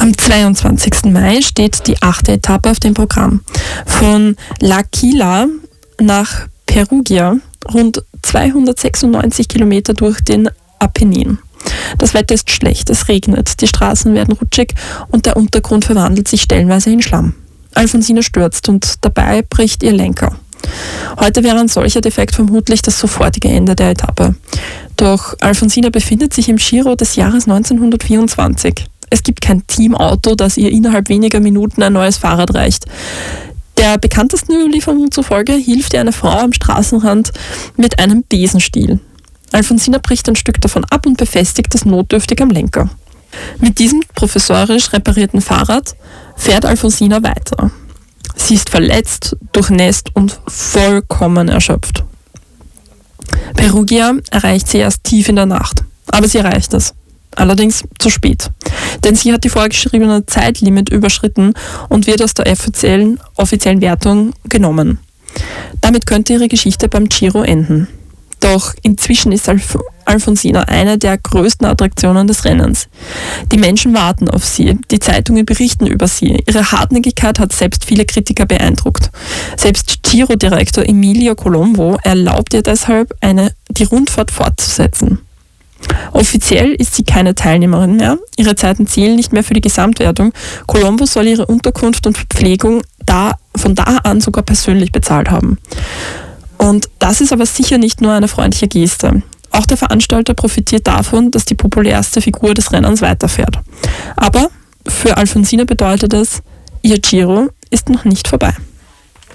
Am 22. Mai steht die 8. Etappe auf dem Programm. Von L'Aquila nach Perugia, rund 296 Kilometer durch den Apennin. Das Wetter ist schlecht, es regnet, die Straßen werden rutschig und der Untergrund verwandelt sich stellenweise in Schlamm. Alfonsina stürzt und dabei bricht ihr Lenker. Heute wäre ein solcher Defekt vermutlich das sofortige Ende der Etappe. Doch Alfonsina befindet sich im Giro des Jahres 1924. Es gibt kein Teamauto, das ihr innerhalb weniger Minuten ein neues Fahrrad reicht. Der bekanntesten Überlieferung zufolge hilft ihr eine Frau am Straßenrand mit einem Besenstiel. Alfonsina bricht ein Stück davon ab und befestigt es notdürftig am Lenker. Mit diesem professorisch reparierten Fahrrad fährt Alfonsina weiter. Sie ist verletzt, durchnässt und vollkommen erschöpft. Perugia erreicht sie erst tief in der Nacht, aber sie erreicht es. Allerdings zu spät, denn sie hat die vorgeschriebene Zeitlimit überschritten und wird aus der offiziellen Wertung genommen. Damit könnte ihre Geschichte beim Giro enden. Doch inzwischen ist Alfonsina eine der größten Attraktionen des Rennens. Die Menschen warten auf sie, die Zeitungen berichten über sie. Ihre Hartnäckigkeit hat selbst viele Kritiker beeindruckt. Selbst Giro-Direktor Emilio Colombo erlaubt ihr deshalb, die Rundfahrt fortzusetzen. Offiziell ist sie keine Teilnehmerin mehr. Ihre Zeiten zählen nicht mehr für die Gesamtwertung. Colombo soll ihre Unterkunft und Verpflegung von da an sogar persönlich bezahlt haben. Und das ist aber sicher nicht nur eine freundliche Geste. Auch der Veranstalter profitiert davon, dass die populärste Figur des Rennens weiterfährt. Aber für Alfonsina bedeutet es, ihr Giro ist noch nicht vorbei.